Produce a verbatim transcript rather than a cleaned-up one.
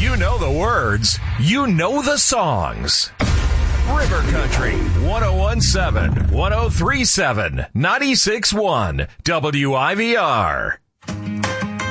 You know the words. You know the songs. River Country, one oh one point seven, one oh three point seven, ninety-six point one, W I V R.